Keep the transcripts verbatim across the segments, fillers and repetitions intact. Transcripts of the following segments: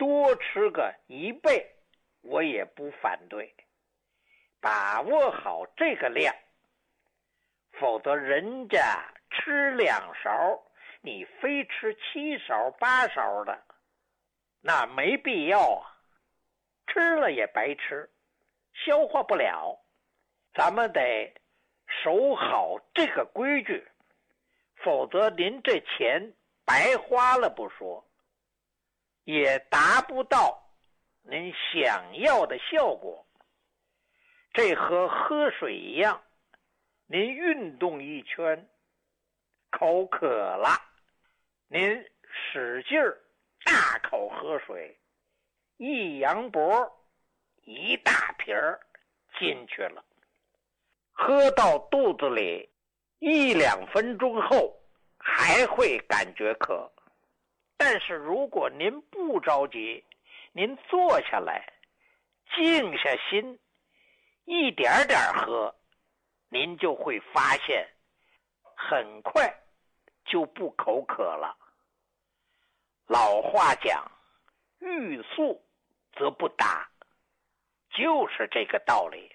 多吃个一倍我也不反对，把握好这个量，否则人家吃两勺，你非吃七勺八勺的，那没必要啊，吃了也白吃，消化不了。咱们得守好这个规矩，否则您这钱白花了不说，也达不到您想要的效果。这和喝水一样，您运动一圈，口渴了，您使劲儿大口喝水，一扬脖，一大瓶儿进去了。喝到肚子里一两分钟后还会感觉渴，但是如果您不着急，您坐下来静下心一点点喝，您就会发现很快就不口渴了。老话讲，欲速则不达，就是这个道理。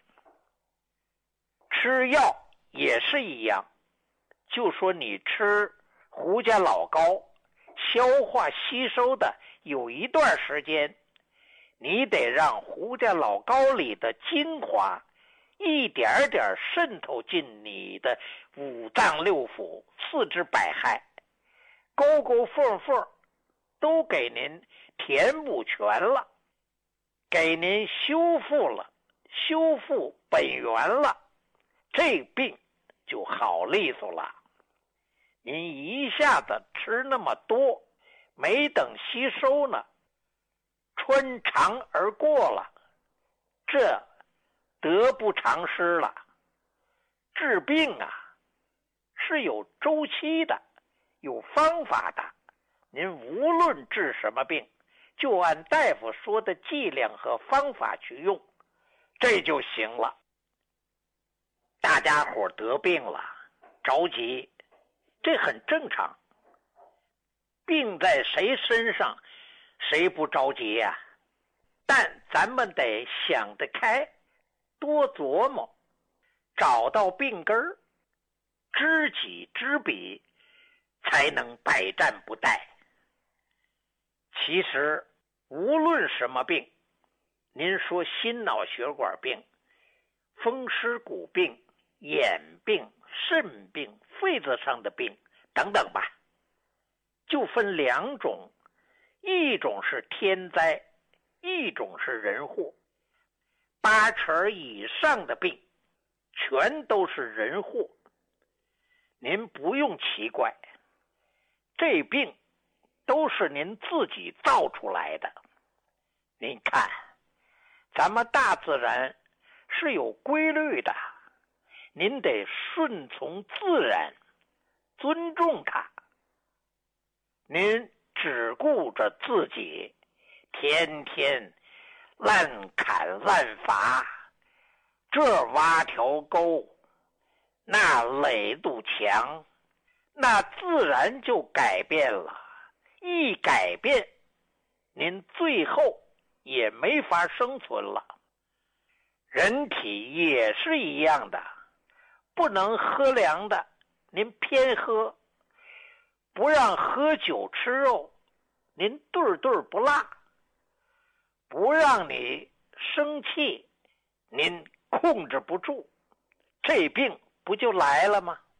吃药也是一样，就说你吃胡家老膏，消化吸收的有一段时间，你得让胡家老膏里的精华一点点渗透进你的五脏六腑、四肢百骸，沟沟缝缝都给您填补全了，给您修复了，修复本源了，这病就好利索了。您一下子吃那么多，没等吸收呢，穿肠而过了，这得不偿失了。治病啊，是有周期的，有方法的。您无论治什么病，就按大夫说的剂量和方法去用，这就行了。大家伙得病了，着急，这很正常。病在谁身上，谁不着急呀、啊？但咱们得想得开，多琢磨，找到病根儿，知己知彼，才能百战不殆。其实无论什么病，您说心脑血管病、风湿骨病、眼病、肾病、肺子上的病等等吧，就分两种，一种是天灾，一种是人祸。八成以上的病全都是人祸，您不用奇怪，这病都是您自己造出来的。您看，咱们大自然是有规律的，您得顺从自然，尊重它。您只顾着自己，天天滥砍滥伐，这挖条沟，那垒堵墙，那自然就改变了。一改变，您最后也没法生存了。人体也是一样的，不能喝凉的您偏喝，不让喝酒吃肉您对对不辣，不让你生气您控制不住，这病不就来了吗？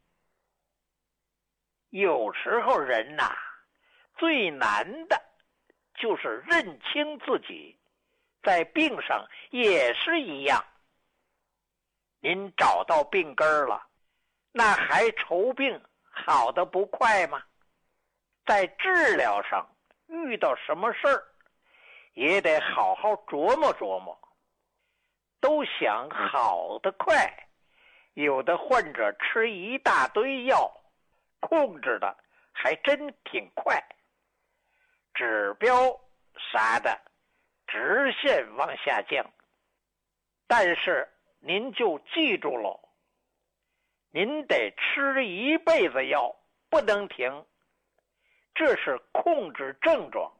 有时候人呐、啊，最难的就是认清自己，在病上也是一样。您找到病根了，那还愁病好得不快吗？在治疗上遇到什么事儿，也得好好琢磨琢磨。都想好得快，有的患者吃一大堆药，控制的还真挺快，指标啥的直线往下降。但是您就记住喽，您得吃一辈子药，不能停，这是控制症状。